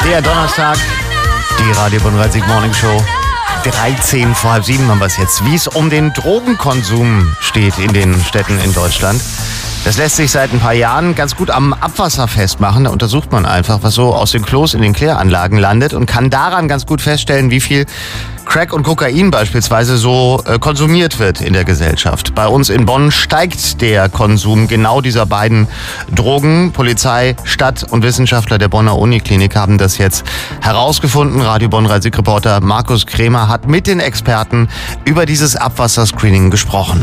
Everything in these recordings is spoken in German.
Der Donnerstag, die Radio Bonn Morning Show. 13 vor halb 7 haben wir es jetzt. Wie es um den Drogenkonsum steht in den Städten in Deutschland. Das lässt sich seit ein paar Jahren ganz gut am Abwasser festmachen. Da untersucht man einfach, was so aus den Klos in den Kläranlagen landet und kann daran ganz gut feststellen, wie viel Crack und Kokain beispielsweise so konsumiert wird in der Gesellschaft. Bei uns in Bonn steigt der Konsum genau dieser beiden Drogen. Polizei, Stadt und Wissenschaftler der Bonner Uniklinik haben das jetzt herausgefunden. Radio Bonn-Reporter Markus Krämer hat mit den Experten über dieses Abwasserscreening gesprochen.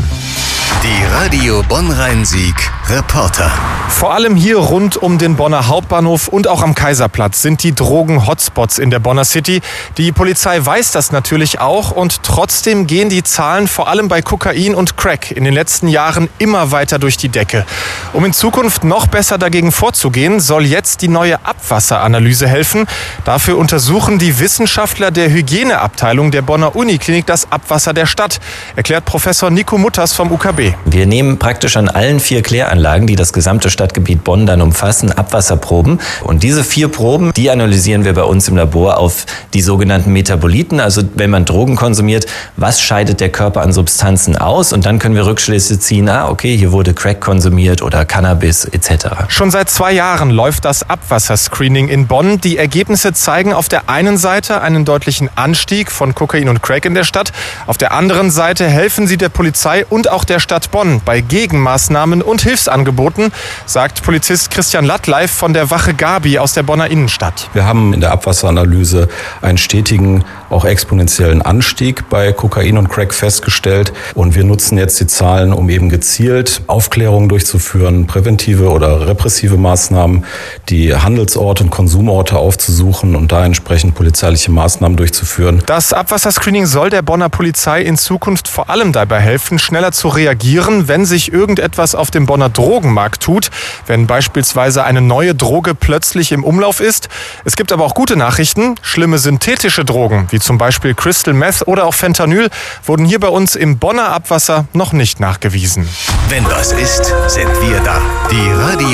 Die Radio Bonn-Rhein-Sieg Reporter. Vor allem hier rund um den Bonner Hauptbahnhof und auch am Kaiserplatz sind die Drogen-Hotspots in der Bonner City. Die Polizei weiß das natürlich auch und trotzdem gehen die Zahlen vor allem bei Kokain und Crack in den letzten Jahren immer weiter durch die Decke. Um in Zukunft noch besser dagegen vorzugehen, soll jetzt die neue Abwasseranalyse helfen. Dafür untersuchen die Wissenschaftler der Hygieneabteilung der Bonner Uniklinik das Abwasser der Stadt, erklärt Professor Nico Mutters vom UKB. Wir nehmen praktisch an allen 4 Kläranlagen, die das gesamte Stadtgebiet Bonn dann umfassen, Abwasserproben. Und diese 4 Proben, die analysieren wir bei uns im Labor auf die sogenannten Metaboliten. Also wenn man Drogen konsumiert, was scheidet der Körper an Substanzen aus? Und dann können wir Rückschlüsse ziehen, okay, hier wurde Crack konsumiert oder Cannabis etc. Schon seit 2 Jahren läuft das Abwasserscreening in Bonn. Die Ergebnisse zeigen auf der einen Seite einen deutlichen Anstieg von Kokain und Crack in der Stadt. Auf der anderen Seite helfen sie der Polizei und auch der Stadt Bonn bei Gegenmaßnahmen und Hilfsangeboten, sagt Polizist Christian Lattleif von der Wache Gabi aus der Bonner Innenstadt. Wir haben in der Abwasseranalyse einen stetigen, auch exponentiellen Anstieg bei Kokain und Crack festgestellt. Und wir nutzen jetzt die Zahlen, um eben gezielt Aufklärungen durchzuführen, präventive oder repressive Maßnahmen, die Handelsorte und Konsumorte aufzusuchen und da entsprechend polizeiliche Maßnahmen durchzuführen. Das Abwasserscreening soll der Bonner Polizei in Zukunft vor allem dabei helfen, schneller zu reagieren, wenn sich irgendetwas auf dem Bonner Drogenmarkt tut, wenn beispielsweise eine neue Droge plötzlich im Umlauf ist. Es gibt aber auch gute Nachrichten. Schlimme synthetische Drogen, wie zum Beispiel Crystal Meth oder auch Fentanyl, wurden hier bei uns im Bonner Abwasser noch nicht nachgewiesen. Wenn was ist, sind wir da. Die Radio